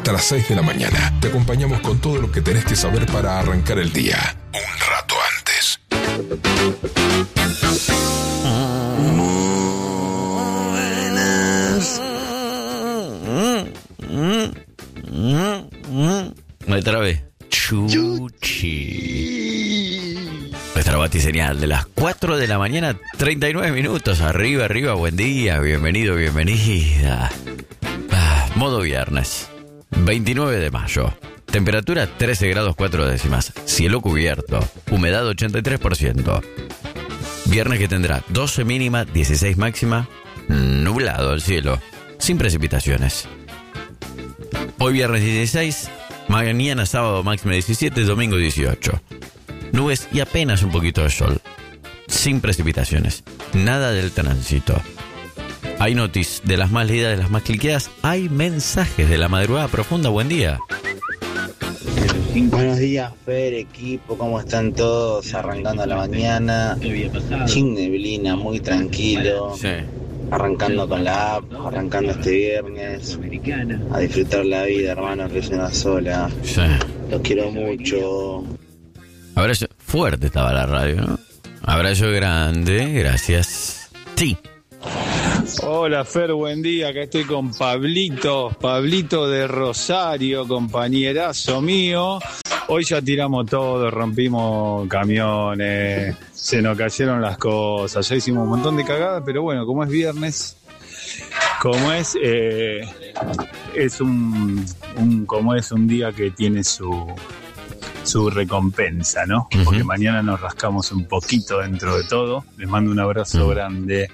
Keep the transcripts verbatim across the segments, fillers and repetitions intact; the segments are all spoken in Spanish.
hasta las seis de la mañana. Te acompañamos con todo lo que tenés que saber para arrancar el día un rato antes. Me trabé. Chuchi. Nuestra batiseñal de las cuatro de la mañana, treinta y nueve minutos. Arriba, arriba, buen día. Bienvenido, bienvenida. Ah, modo viernes. veintinueve de mayo. Temperatura trece grados cuatro décimas. Cielo cubierto. Humedad ochenta y tres por ciento. Viernes que tendrá doce mínima, dieciséis máxima. Nublado el cielo. Sin precipitaciones. Hoy viernes dieciséis. Mañana sábado máxima diecisiete. Domingo dieciocho. Nubes y apenas un poquito de sol. Sin precipitaciones. Nada del tránsito. Hay notis de las más leídas, de las más cliqueadas. Hay mensajes de la madrugada profunda. Buen día. Buenos días, Fer, equipo. ¿Cómo están todos? Arrancando la mañana. Sin neblina, muy tranquilo. Sí. Arrancando con la app, arrancando este viernes. A disfrutar la vida, hermano, que es una sola. Sí. Los quiero mucho. Abrazo fuerte estaba la radio, ¿no? Abrazo grande, gracias. Sí. Hola Fer, buen día, acá estoy con Pablito, Pablito de Rosario, compañerazo mío. Hoy ya tiramos todo, rompimos camiones, se nos cayeron las cosas, ya hicimos un montón de cagadas, pero bueno, como es viernes, como es, eh, es un, un, como es un día que tiene su... su recompensa, ¿no? Uh-huh. Porque mañana nos rascamos un poquito dentro de todo. Les mando un abrazo uh-huh. grande.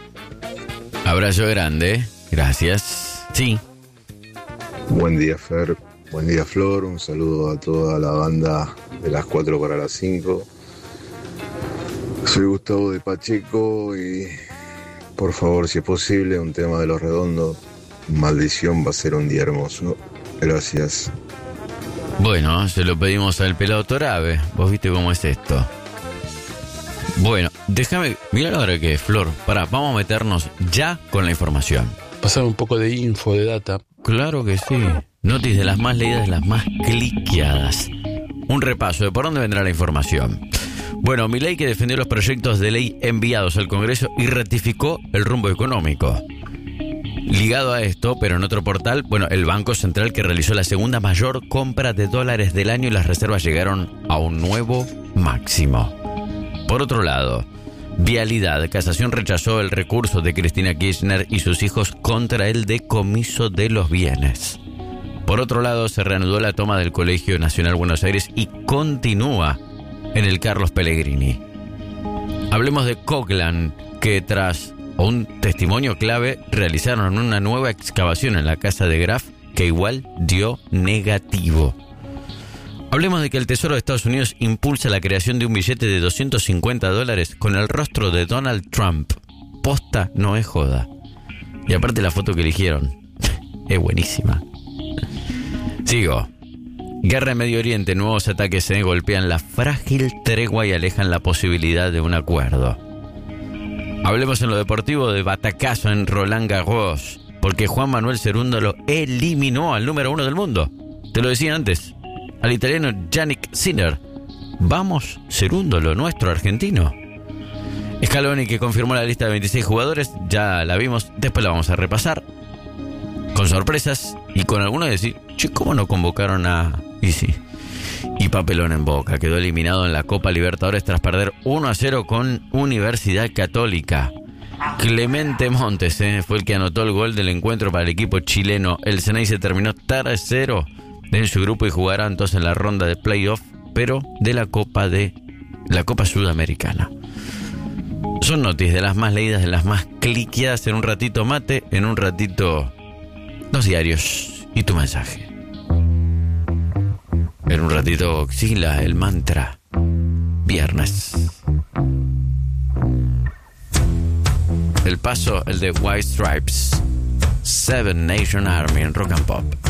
Abrazo grande, gracias. Sí. Buen día, Fer. Buen día, Flor. Un saludo a toda la banda de las cuatro para las cinco. Soy Gustavo de Pacheco y, por favor, si es posible, un tema de Los Redondos. Maldición, va a ser un día hermoso. Gracias. Bueno, se lo pedimos al pelado Torabe. Vos viste cómo es esto. Bueno, déjame... Mirá la hora que es, Flor. Pará, vamos a meternos ya con la información. Pasar un poco de info, de data. Claro que sí. Notis de las más leídas, de las más cliqueadas. Un repaso de por dónde vendrá la información. Bueno, Milei, que defendió los proyectos de ley enviados al Congreso y ratificó el rumbo económico. Ligado a esto, pero en otro portal, bueno, el Banco Central, que realizó la segunda mayor compra de dólares del año y las reservas llegaron a un nuevo máximo. Por otro lado, Vialidad, Casación rechazó el recurso de Cristina Kirchner y sus hijos contra el decomiso de los bienes. Por otro lado, se reanudó la toma del Colegio Nacional Buenos Aires y continúa en el Carlos Pellegrini. Hablemos de Coglan, que tras un testimonio clave realizaron una nueva excavación en la casa de Graf que igual dio negativo. Hablemos de que el Tesoro de Estados Unidos impulsa la creación de un billete de doscientos cincuenta dólares con el rostro de Donald Trump. Posta, no es joda. Y aparte la foto que eligieron es buenísima. Sigo. Guerra en Medio Oriente, nuevos ataques se golpean la frágil tregua y alejan la posibilidad de un acuerdo. Hablemos en lo deportivo de batacazo en Roland Garros, porque Juan Manuel Cerúndolo eliminó al número uno del mundo. Te lo decía antes, al italiano Yannick Sinner. Vamos, Cerúndolo, nuestro argentino. Scaloni, que confirmó la lista de veintiséis jugadores, ya la vimos, después la vamos a repasar. Con sorpresas y con algunos de decir, che, ¿cómo no convocaron a...? Y sí. Y papelón en Boca, quedó eliminado en la Copa Libertadores tras perder uno a cero con Universidad Católica. Clemente Montes eh, fue el que anotó el gol del encuentro para el equipo chileno. El Ceneice terminó tercero en su grupo y jugará entonces en la ronda de playoff, pero de la Copa de la Copa Sudamericana. Son noticias de las más leídas, de las más cliqueadas. En un ratito mate, en un ratito los diarios y tu mensaje. En un ratito Xila, el mantra. Viernes. El paso, el de White Stripes. Seven Nation Army en Rock and Pop.